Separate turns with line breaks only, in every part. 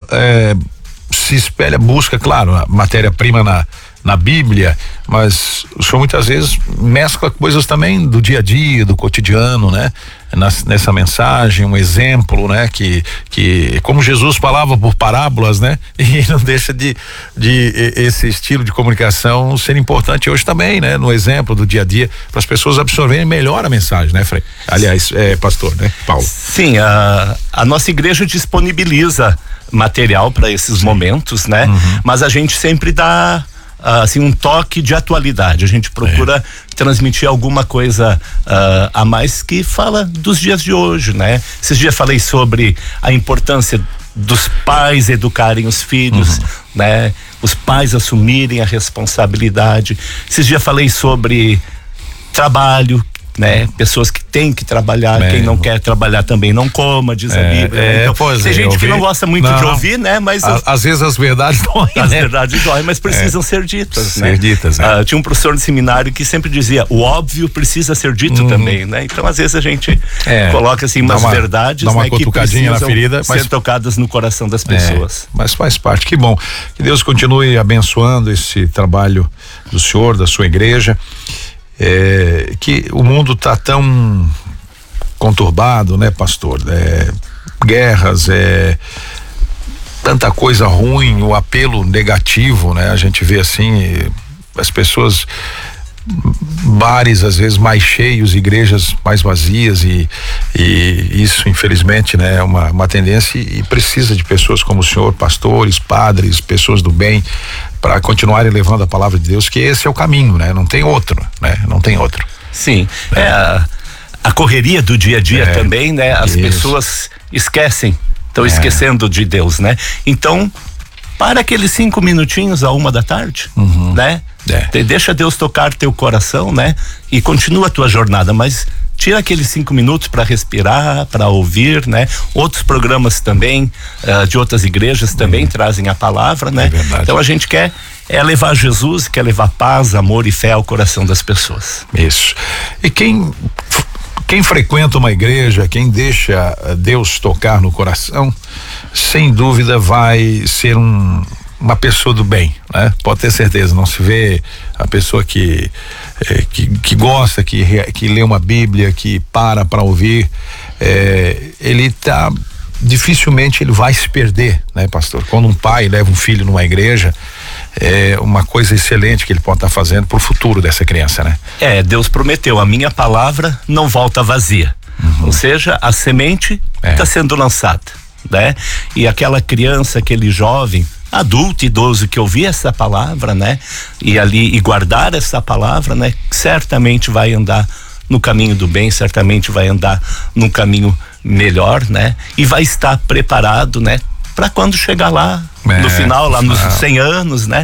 se espelha, busca, claro, a matéria-prima na Bíblia, mas o senhor muitas vezes mescla coisas também do dia a dia, do cotidiano, né? Nessa mensagem, um exemplo, né? Que como Jesus falava por parábolas, né? E não deixa de esse estilo de comunicação ser importante hoje também, né? No exemplo do dia a dia, para as pessoas absorverem melhor a mensagem, né, Frei? Aliás, pastor, né? Paulo.
Sim, a nossa igreja disponibiliza material para esses momentos, né? Mas a gente sempre dá assim um toque de atualidade. A gente procura transmitir alguma coisa a mais que fala dos dias de hoje, né? Esses dias falei sobre a importância dos pais educarem os filhos, né? Os pais assumirem a responsabilidade. Esses dias falei sobre trabalho, né? Pessoas que têm que trabalhar, quem não quer trabalhar também não coma, diz a Bíblia. Então, tem gente que não gosta muito de ouvir, né? Mas
às vezes as verdades doem,
as verdades doem, mas precisam ser ditas,
ser
né?
ditas,
tinha um professor de seminário que sempre dizia, o óbvio precisa ser dito também, né? Então às vezes a gente coloca assim umas verdades,
dá uma
né,
cutucadinha
que
na ferida,
ser tocadas no coração das pessoas.
Mas faz parte, que bom. Que Deus continue abençoando esse trabalho do senhor, da sua igreja. Que o mundo tá tão conturbado, né, pastor? Guerras, tanta coisa ruim, o apelo negativo, né? A gente vê assim, as pessoas, bares às vezes mais cheios, igrejas mais vazias e isso infelizmente, né, é uma tendência e precisa de pessoas como o senhor, pastores, padres, pessoas do bem, para continuarem levando a palavra de Deus, que esse é o caminho, né? Não tem outro, né? Não tem outro.
Sim, a correria do dia a dia também, né? As pessoas esquecem, estão esquecendo de Deus, né? Então, para aqueles 5 minutinhos à 1h, né? Deixa Deus tocar teu coração, né? E continua a tua jornada, mas tira aqueles 5 minutos para respirar, para ouvir, né? Outros programas também, de outras igrejas também trazem a palavra, né? Então a gente quer levar Jesus, quer levar paz, amor e fé ao coração das pessoas.
Isso. E quem frequenta uma igreja, quem deixa Deus tocar no coração, sem dúvida vai ser uma pessoa do bem, né? Pode ter certeza, não se vê a pessoa que gosta, que lê uma Bíblia, que para ouvir, dificilmente ele vai se perder, né, pastor? Quando um pai leva um filho numa igreja, é uma coisa excelente que ele pode estar fazendo pro futuro dessa criança, né?
Deus prometeu, a minha palavra não volta vazia, ou seja, a semente está sendo lançada, né? E aquela criança, aquele jovem, adulto, idoso que ouvir essa palavra, né? E guardar essa palavra, né? Certamente vai andar no caminho do bem, certamente vai andar num caminho melhor, né? E vai estar preparado, né? Para quando chegar lá, no final, lá nos 100 anos, né?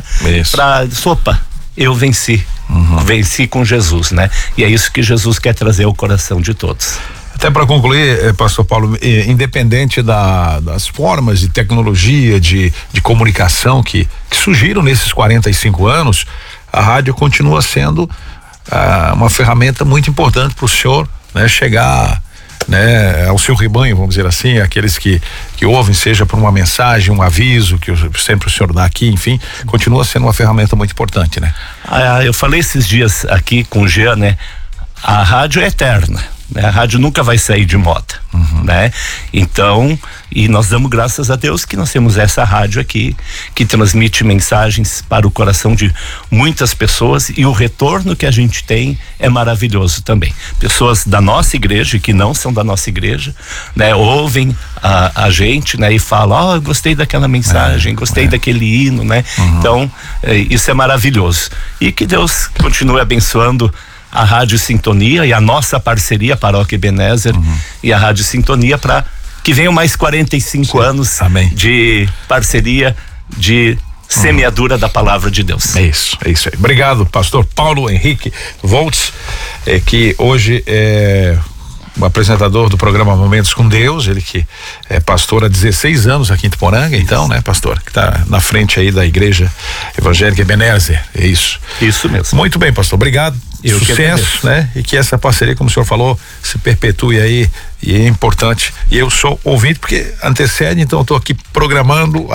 Eu venci. Venci com Jesus, né? E é isso que Jesus quer trazer ao coração de todos.
Até para concluir, pastor Paulo, independente das formas de tecnologia, de comunicação que surgiram nesses 45 anos, a rádio continua sendo uma ferramenta muito importante para o senhor, né, chegar, né, ao seu rebanho, vamos dizer assim, aqueles que ouvem, seja por uma mensagem, um aviso que sempre o senhor dá aqui, enfim, continua sendo uma ferramenta muito importante, né?
Eu falei esses dias aqui com o Jean, né? A rádio é eterna, né? A rádio nunca vai sair de moda, né? Então, e nós damos graças a Deus que nós temos essa rádio aqui, que transmite mensagens para o coração de muitas pessoas, e o retorno que a gente tem é maravilhoso também. Pessoas da nossa igreja, que não são da nossa igreja, né? Ouvem a gente, né? E falam, eu gostei daquela mensagem, gostei daquele hino, né? Então, isso é maravilhoso. E que Deus continue abençoando a Rádio Sintonia e a nossa parceria, a Paróquia Ebenezer e a Rádio Sintonia, para que venham mais 45 anos de parceria, de semeadura da palavra de Deus.
É isso aí. Obrigado, pastor Paulo Henrique Voltz, que hoje é o apresentador do programa Momentos com Deus, ele que é pastor há 16 anos aqui em Ituporanga, então, né, pastor, que está na frente aí da Igreja Evangélica Ebenezer, é isso.
Isso mesmo.
Muito bem, pastor, obrigado, sucesso, né, e que essa parceria, como o senhor falou, se perpetue aí, e é importante, e eu sou ouvinte porque antecede, então eu estou aqui programando